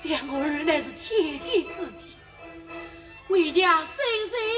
两儿乃是切记自己，为娘真心